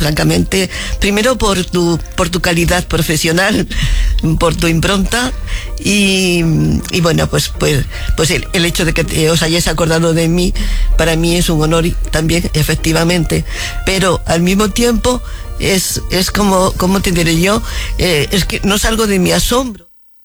francamente, primero por tu calidad profesional, por tu impronta, y bueno, pues el hecho de que os hayáis acordado de mí, para mí es un honor también, efectivamente, pero al mismo tiempo es como, ¿cómo te diré yo? Es que no salgo de mi asombro.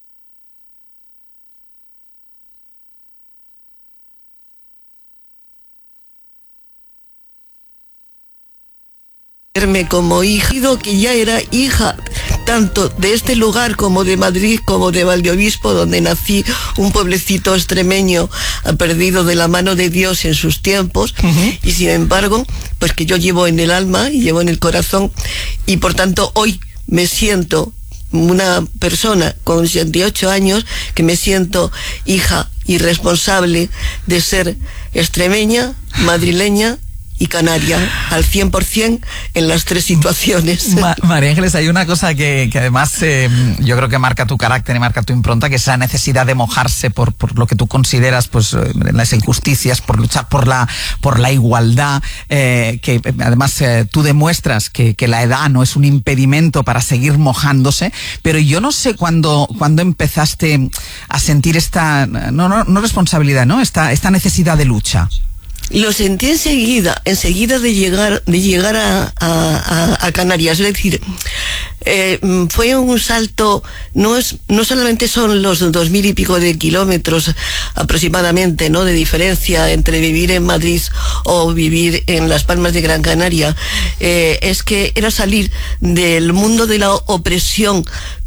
Como hija, que ya era hija tanto de este lugar como de Madrid, como de Valdeobispo, donde nací, un pueblecito extremeño perdido de la mano de Dios en sus tiempos, y sin embargo, pues que yo llevo en el alma y llevo en el corazón, y por tanto hoy me siento una persona con 68 años, que me siento hija y responsable de ser extremeña, madrileña y canaria, al 100% en las tres situaciones. María Ángeles, hay una cosa que además yo creo que marca tu carácter y marca tu impronta, que es la necesidad de mojarse por lo que tú consideras pues las injusticias, por luchar por la igualdad, que además tú demuestras que la edad no es un impedimento para seguir mojándose, pero yo no sé cuándo empezaste a sentir esta no responsabilidad, ¿no? Esta necesidad de lucha. Lo sentí enseguida de llegar a Canarias, es decir, fue un salto, no solamente son los 2000 y pico de kilómetros aproximadamente, ¿no?, de diferencia entre vivir en Madrid o vivir en Las Palmas de Gran Canaria, es que era salir del mundo de la opresión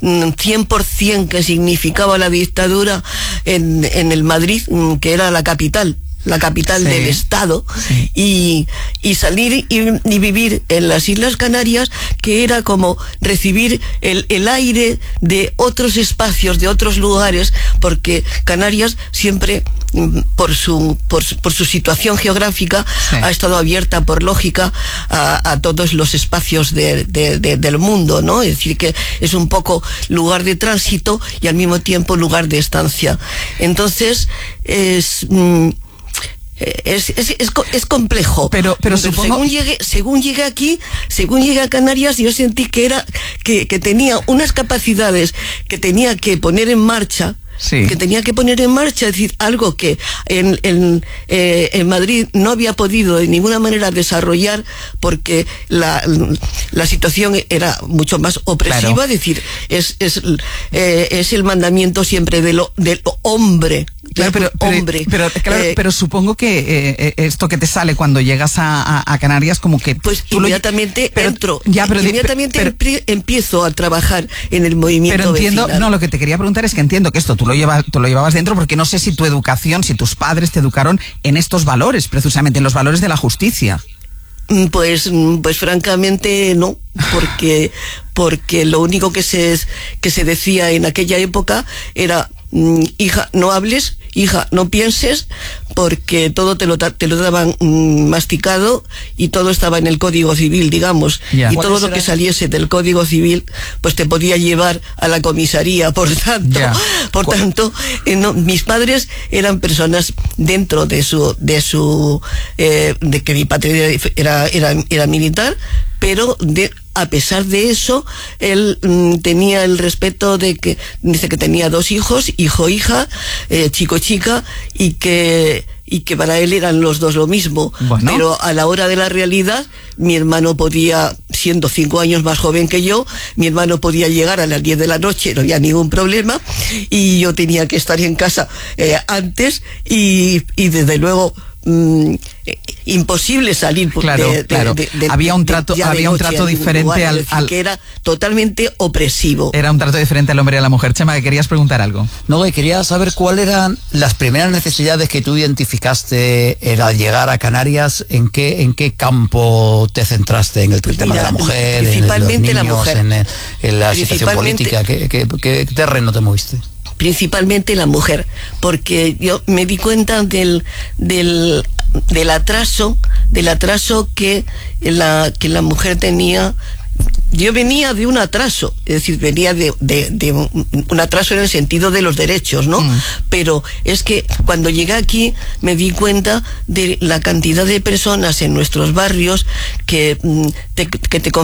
100% que significaba la dictadura en el Madrid, que era la capital sí, del Estado, sí, y salir y vivir en las Islas Canarias, que era como recibir el aire de otros espacios, de otros lugares, porque Canarias siempre, por su situación geográfica, sí, ha estado abierta por lógica a todos los espacios del mundo, ¿no? Es decir, que es un poco lugar de tránsito y al mismo tiempo lugar de estancia. Entonces, es complejo, pero supongo... según llegué a Canarias, yo sentí que tenía unas capacidades que tenía que poner en marcha. Sí. Es decir, algo que en Madrid no había podido de ninguna manera desarrollar, porque la situación era mucho más opresiva, claro. Es decir, es el mandamiento siempre del hombre. Claro, pero supongo que esto que te sale cuando llegas a Canarias, como que pues inmediatamente empiezo a trabajar en el movimiento. Pero entiendo, vecinal. No, lo que te quería preguntar es que entiendo que esto tú lo llevabas dentro, porque no sé si tu educación, si tus padres te educaron en estos valores, precisamente en los valores de la justicia. Pues francamente no, porque lo único que se decía en aquella época era: hija, no hables, hija, no pienses, porque todo te lo daban masticado, y todo estaba en el Código Civil, digamos, y todo lo que saliese del Código Civil pues te podía llevar a la comisaría. Por tanto, mis padres eran personas dentro de que mi padre era militar, pero a pesar de eso, él tenía el respeto dice que tenía 2 hijos, hijo-hija, chico-chica, y que para él eran los dos lo mismo. Bueno. Pero a la hora de la realidad, mi hermano podía, siendo 5 años más joven que yo, mi hermano podía llegar a las 10 de la noche, no había ningún problema, y yo tenía que estar en casa antes, y desde luego imposible salir. Claro. Había un trato diferente al que era totalmente opresivo. Era un trato diferente al hombre y a la mujer. Chema, que querías preguntar algo. No, que quería saber cuáles eran las primeras necesidades que tú identificaste al llegar a Canarias. ¿En qué campo te centraste? ¿En el tema de la mujer, principalmente en los niños, la mujer, en la situación política? ¿Qué terreno te moviste? Principalmente la mujer, porque yo me di cuenta del atraso que la mujer tenía. Yo venía de un atraso, es decir, venía de un atraso en el sentido de los derechos, ¿no? Pero es que cuando llegué aquí me di cuenta de la cantidad de personas en nuestros barrios que te